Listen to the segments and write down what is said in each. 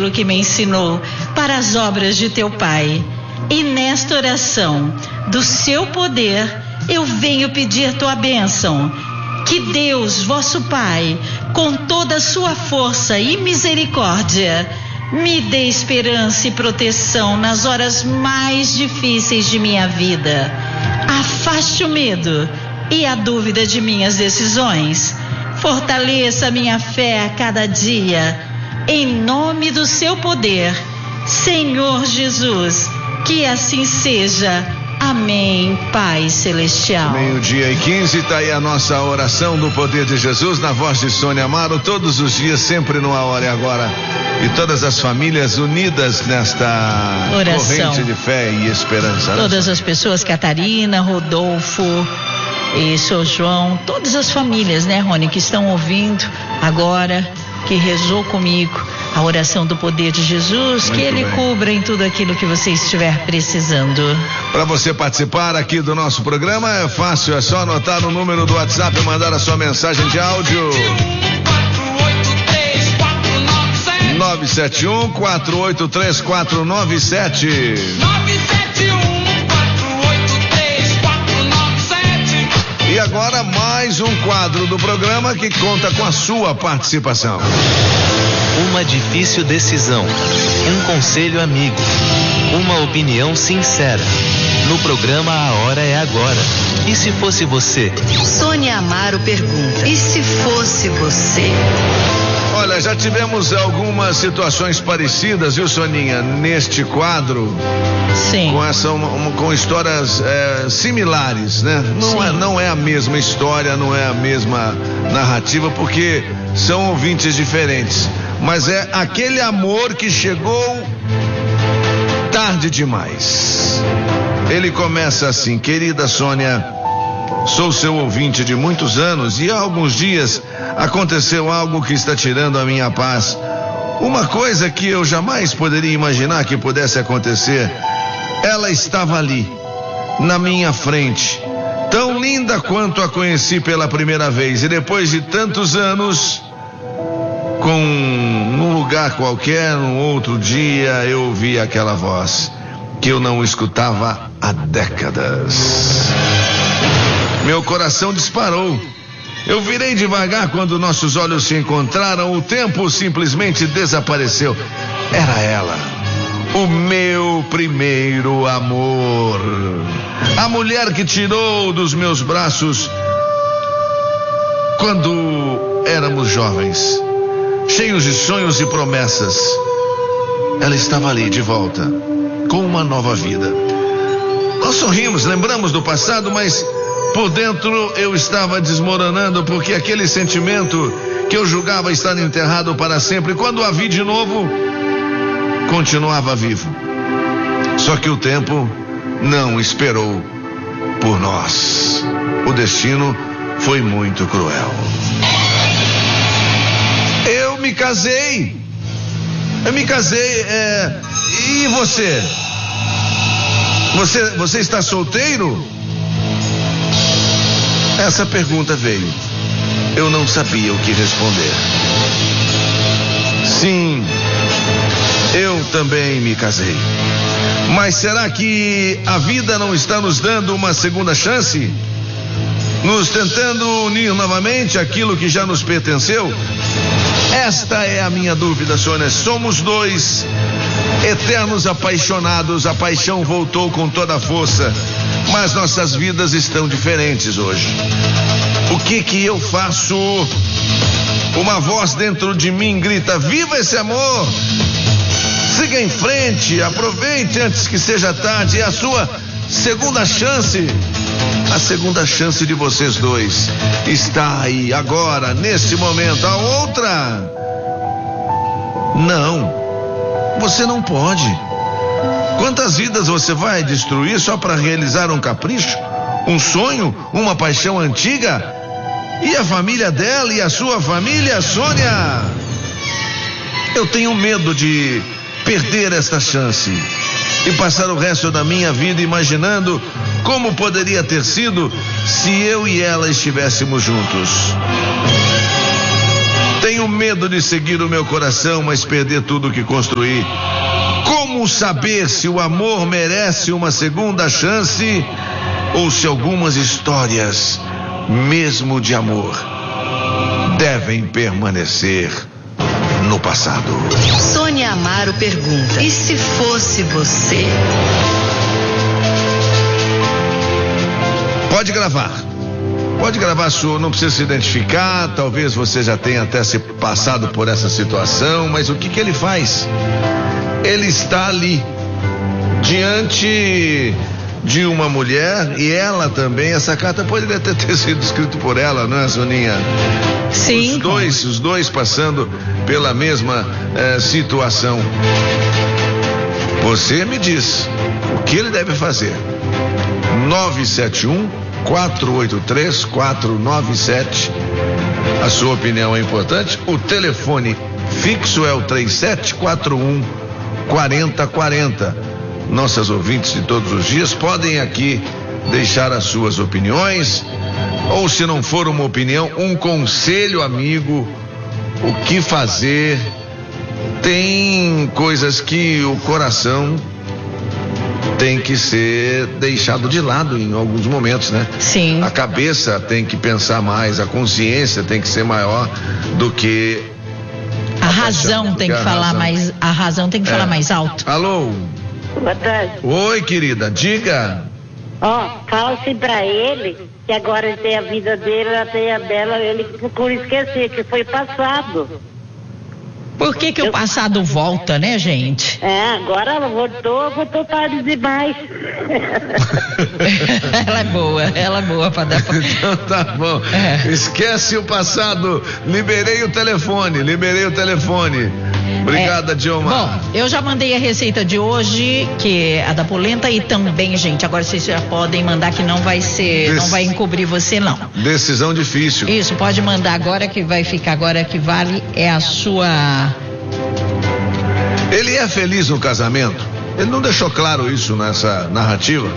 aquilo que me ensinou para as obras de teu Pai. E nesta oração do seu poder, eu venho pedir tua bênção. Que Deus, vosso Pai, com toda a sua força e misericórdia, me dê esperança e proteção nas horas mais difíceis de minha vida. Afaste o medo e a dúvida de minhas decisões. Fortaleça minha fé a cada dia. Em nome do seu poder, Senhor Jesus, que assim seja. Amém, Pai Celestial. 12:15, tá aí a nossa oração do poder de Jesus na voz de Sônia Amaro, todos os dias, sempre no A Hora e Agora. E todas as famílias unidas nesta oração, corrente de fé e esperança. Todas as pessoas, Catarina, Rodolfo e Sr. João, todas as famílias, né, Rony, que estão ouvindo agora, que rezou comigo a oração do poder de Jesus. Muito que Ele bem. Cubra em tudo aquilo que você estiver precisando. Para você participar aqui do nosso programa é fácil, é só anotar o número do WhatsApp e mandar a sua mensagem de áudio. 971-483-497. E agora mais um quadro do programa que conta com a sua participação. Uma difícil decisão, um conselho amigo, uma opinião sincera. No programa A Hora é Agora. E se fosse você? Sônia Amaro pergunta: e se fosse você? Olha, já tivemos algumas situações parecidas, viu, Soninha, neste quadro. Sim. Com histórias similares, né? Não é a mesma história, não é a mesma narrativa, porque são ouvintes diferentes. Mas é aquele amor que chegou tarde demais. Ele começa assim: querida Sônia, sou seu ouvinte de muitos anos e há alguns dias aconteceu algo que está tirando a minha paz. Uma coisa que eu jamais poderia imaginar que pudesse acontecer. Ela estava ali, na minha frente, tão linda quanto a conheci pela primeira vez. E depois de tantos anos, num lugar qualquer, num outro dia, eu ouvi aquela voz que eu não escutava há décadas. Meu coração disparou. Eu virei devagar quando nossos olhos se encontraram. O tempo simplesmente desapareceu. Era ela, o meu primeiro amor. A mulher que tirou dos meus braços quando éramos jovens, cheios de sonhos e promessas. Ela estava ali de volta, com uma nova vida. Nós sorrimos, lembramos do passado, mas por dentro eu estava desmoronando, porque aquele sentimento que eu julgava estar enterrado para sempre, quando a vi de novo, continuava vivo. Só que o tempo não esperou por nós. O destino foi muito cruel. Eu me casei. E você? Você está solteiro? Essa pergunta veio. Eu não sabia o que responder. Sim, eu também me casei. Mas será que a vida não está nos dando uma segunda chance? Nos tentando unir novamente aquilo que já nos pertenceu? Esta é a minha dúvida, Sônia. Somos dois eternos apaixonados. A paixão voltou com toda a força, mas nossas vidas estão diferentes hoje. O que eu faço? Uma voz dentro de mim grita: viva esse amor! Siga em frente, aproveite antes que seja tarde. É a sua segunda chance. A segunda chance de vocês dois está aí, agora, neste momento. A outra? Não, você não pode. Quantas vidas você vai destruir só para realizar um capricho, um sonho, uma paixão antiga? E a família dela e a sua família, Sônia? Eu tenho medo de perder esta chance e passar o resto da minha vida imaginando como poderia ter sido se eu e ela estivéssemos juntos. Tenho Tenho medo de seguir o meu coração, mas perder tudo que construí. Como saber se o amor merece uma segunda chance ou se algumas histórias, mesmo de amor, devem permanecer no passado? Sônia Amaro pergunta: e se fosse você? Pode gravar. Pode gravar sua, não precisa se identificar, talvez você já tenha até se passado por essa situação, mas o que ele faz? Ele está ali, diante de uma mulher, e ela também, essa carta poderia até ter sido escrita por ela, não é, Soninha? Sim. Os dois passando pela mesma situação. Você me diz o que ele deve fazer. 971-483-497. A sua opinião é importante. O telefone fixo é o 3741-4040. Nossas ouvintes de todos os dias podem aqui deixar as suas opiniões, ou se não for uma opinião, um conselho amigo, o que fazer. Tem coisas que o coração tem que ser deixado de lado em alguns momentos, né? Sim. A cabeça tem que pensar mais, a consciência tem que ser maior do que a razão tem que falar mais, a razão tem que falar mais alto. Alô? Boa tarde. Oi, querida, diga. Fala assim pra ele que agora ele tem a vida dele, ela tem a dela, ele procura esquecer que foi passado. Por que o passado volta, né, gente? Agora ela voltou tarde demais. Ela é boa pra dar. Então tá bom. Esquece o passado. Liberei o telefone. Obrigada, Dilma. Bom, eu já mandei a receita de hoje, que é a da polenta, e também, gente, agora vocês já podem mandar, que não vai ser, não vai encobrir você, não. Decisão difícil. Isso, pode mandar agora, que vai ficar agora, que vale é a sua. Ele é feliz no casamento? Ele não deixou claro isso nessa narrativa.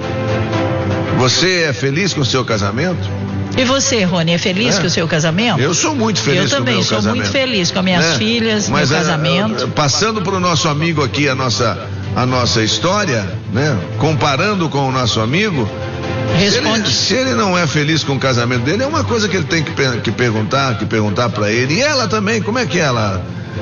Você é feliz com o seu casamento? E você, Rony, é feliz com o seu casamento? Eu sou muito feliz com o meu casamento. Eu também sou muito feliz com as minhas filhas, meu casamento. Passando para o nosso amigo aqui a nossa história, né? Comparando com o nosso amigo, responde. Se ele não é feliz com o casamento dele, é uma coisa que ele tem que perguntar para ele. E ela também, como é que ela?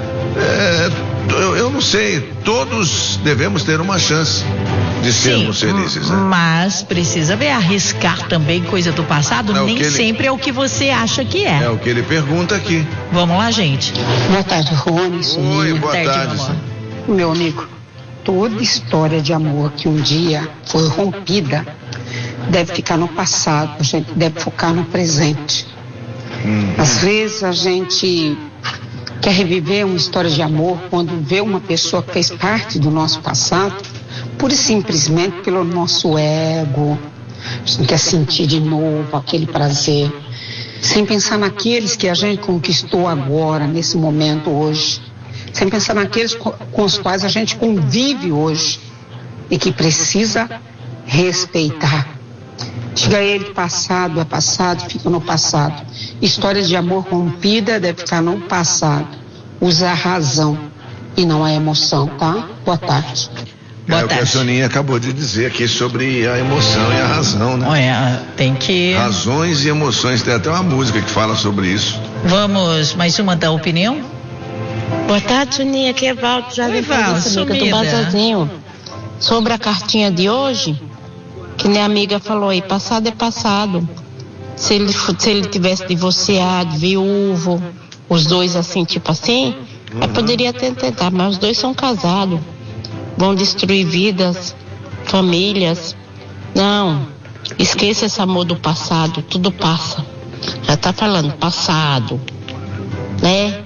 Eu não sei, todos devemos ter uma chance de sermos felizes, né? Mas precisa ver, arriscar também coisa do passado, nem sempre é o que você acha que é. É o que ele pergunta aqui. Vamos lá, gente. Boa tarde, Rony. Oi, boa tarde. Meu amigo, toda história de amor que um dia foi rompida deve ficar no passado, a gente deve focar no presente. Às vezes a gente quer reviver uma história de amor quando vê uma pessoa que fez parte do nosso passado, pura e simplesmente pelo nosso ego. A gente quer sentir de novo aquele prazer, sem pensar naqueles que a gente conquistou agora, nesse momento hoje, sem pensar naqueles com os quais a gente convive hoje e que precisa respeitar. Diga a ele que passado é passado, fica no passado. História de amor rompida deve ficar no passado. Usa a razão e não a emoção, tá? Boa tarde. Boa tarde. O que a Soninha acabou de dizer aqui sobre a emoção e a razão, né? Olha, tem que... Razões e emoções, tem até uma música que fala sobre isso. Vamos, mais uma da opinião? Boa tarde, Soninha, aqui é Valdo, já Oi, Valdo, sozinho. Sobre a cartinha de hoje, que minha amiga falou aí, passado é passado. Se ele tivesse divorciado, viúvo, os dois assim, tipo assim, eu poderia até tentar, mas os dois são casados, vão destruir vidas, famílias. Não, esqueça esse amor do passado, tudo passa. Já tá falando passado, né?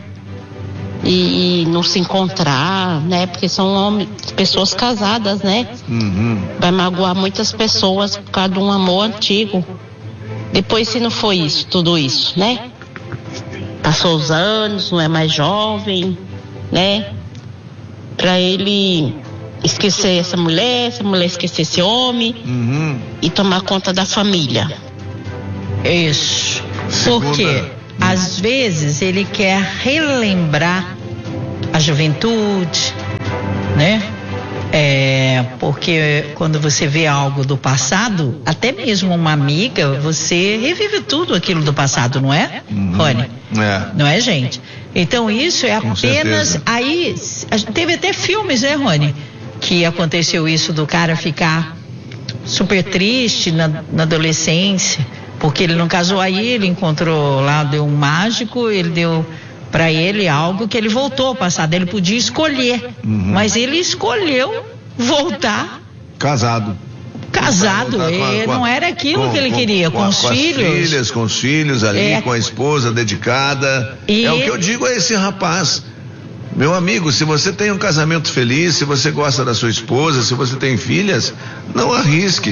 E não se encontrar, né? Porque são pessoas casadas, né? Vai magoar muitas pessoas por causa de um amor antigo. Depois, se não foi isso, tudo isso, né? Passou os anos, não é mais jovem, né? Pra ele esquecer essa mulher esquecer esse homem e tomar conta da família. Isso. Por quê? Às vezes ele quer relembrar a juventude, né? Porque quando você vê algo do passado, até mesmo uma amiga, você revive tudo aquilo do passado, não é, Rony? Não é, gente? Então isso é Com apenas... certeza. Aí, teve até filmes, né, Rony? Que aconteceu isso do cara ficar super triste na adolescência, porque ele não casou. Aí ele encontrou lá, deu um mágico, ele deu para ele algo que ele voltou ao passado. Ele podia escolher, mas ele escolheu voltar Casado. não era aquilo que ele queria, com os filhos. Com os filhos ali, com a esposa dedicada. É o que eu digo a esse rapaz. Meu amigo, se você tem um casamento feliz, se você gosta da sua esposa, se você tem filhas, não arrisque.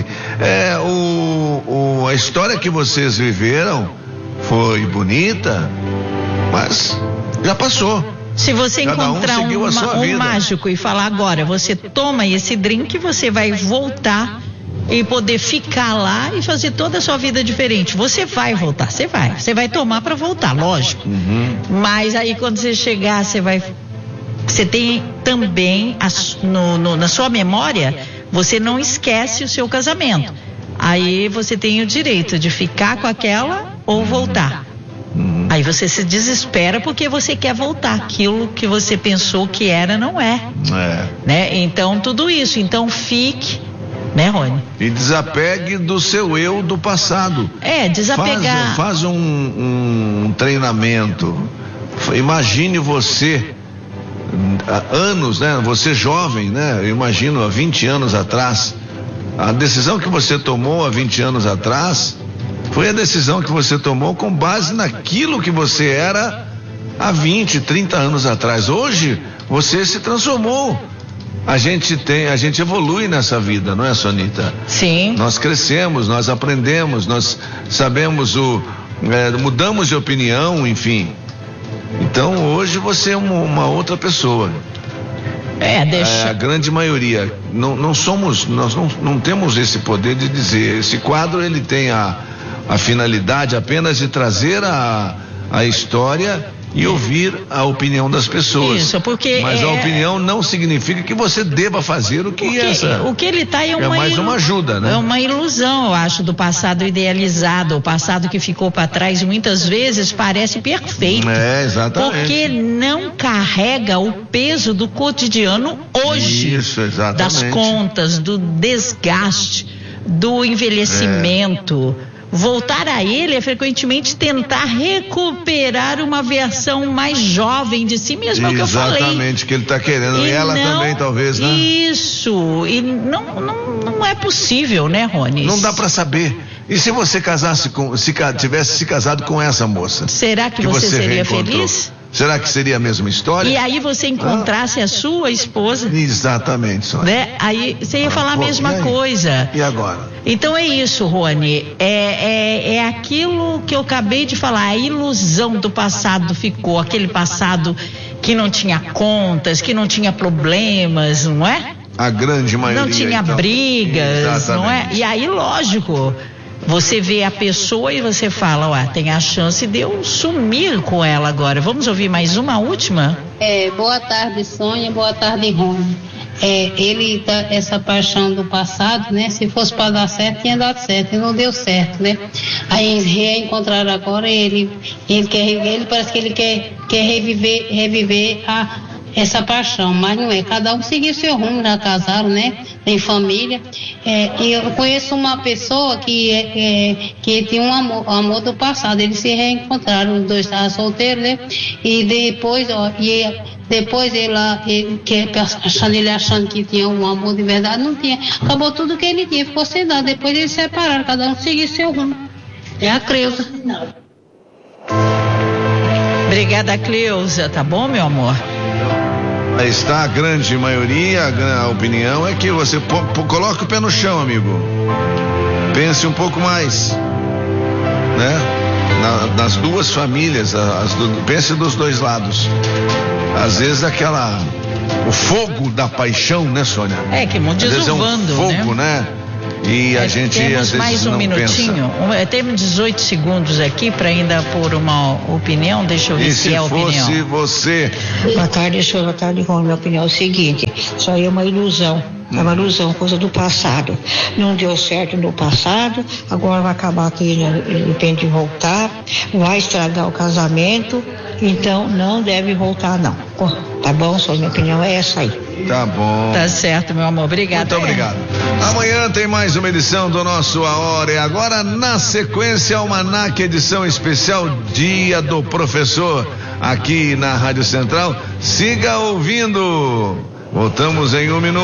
A história que vocês viveram foi bonita, mas já passou. Se você encontrar um mágico e falar agora, você toma esse drink, você vai voltar e poder ficar lá e fazer toda a sua vida diferente. Você vai voltar, você vai tomar para voltar, lógico. Mas aí quando você chegar, você tem também na sua memória, você não esquece o seu casamento. Aí você tem o direito de ficar com aquela ou voltar. Aí você se desespera porque você quer voltar. Aquilo que você pensou que era, não é. Né? Então, tudo isso. Então, fique, né, Rony? E desapegue do seu eu do passado. Desapegar. Faz um treinamento. Imagine você, anos, né? Você jovem, né? Eu imagino há 20 anos atrás. A decisão que você tomou há 20 anos atrás foi a decisão que você tomou com base naquilo que você era há 20, 30 anos atrás. Hoje, você se transformou. A gente evolui nessa vida, não é, Sonita? Sim. Nós crescemos, nós aprendemos, nós sabemos mudamos de opinião, enfim. Então, hoje você é uma outra pessoa. A grande maioria. Nós não temos esse poder de dizer. Esse quadro, ele tem a finalidade apenas de trazer a história e ouvir a opinião das pessoas. Isso, porque mas a opinião não significa que você deva fazer o que o que ele está é mais uma ajuda, né? É uma ilusão, eu acho, do passado idealizado, o passado que ficou para trás muitas vezes parece perfeito. Exatamente. Porque não carrega o peso do cotidiano hoje. Isso, exatamente. Das contas, do desgaste, do envelhecimento. Voltar a ele é frequentemente tentar recuperar uma versão mais jovem de si mesmo, é o que eu falei. Exatamente, que ele está querendo. E ela também, talvez, né? Isso. E não é possível, né, Rony? Não dá para saber. E se você tivesse se casado com essa moça? Será que você seria feliz? Será que seria a mesma história? E aí você encontrasse a sua esposa? Exatamente, Sônia. Né? Aí você ia falar a mesma coisa. E agora? Então é isso, Rony. É aquilo que eu acabei de falar. A ilusão do passado ficou. Aquele passado que não tinha contas, que não tinha problemas, não é? A grande maioria. Não tinha brigas, exatamente. Não é? E aí, lógico, você vê a pessoa e você fala, tem a chance de eu sumir com ela agora. Vamos ouvir mais uma última? Boa tarde, Sônia, boa tarde, Rony. Essa paixão do passado, né? Se fosse para dar certo, tinha dado certo, e não deu certo, né? Aí reencontrar agora, ele parece que ele quer reviver essa paixão, mas não é. Cada um seguiu seu rumo, já casaram, né? Tem família. E eu conheço uma pessoa que tinha um amor do passado. Eles se reencontraram, os dois estavam solteiros, né? E depois ele achando que tinha um amor de verdade, não tinha. Acabou tudo que ele tinha, ficou sem dar. Depois eles se separaram, cada um seguiu seu rumo. É a Cleusa. Obrigada, Cleusa, tá bom, meu amor? Aí está a grande maioria, a opinião é que você coloque o pé no chão, amigo. Pense um pouco mais, né? Nas duas famílias, pense dos dois lados. Às vezes o fogo da paixão, né, Sônia? Que desovando, às vezes é um fogo, né? E a gente temos às vezes mais um não minutinho. Temos 18 segundos aqui para ainda pôr uma opinião. Deixa eu ver se é a opinião. E se fosse você? Boa tarde, senhor. Boa tarde, Rony. Minha opinião é o seguinte: isso aí é uma ilusão. É uma ilusão, coisa do passado. Não deu certo no passado, agora vai acabar aqui, ele tem de voltar, vai estragar o casamento, então não deve voltar, não. Tá bom? Só minha opinião é essa aí. Tá bom. Tá certo, meu amor. Obrigado. Muito obrigado. Amanhã tem mais uma edição do nosso A Hora é Agora. Na sequência, Almanac, edição especial Dia do Professor, aqui na Rádio Central. Siga ouvindo. Voltamos em 1 minuto.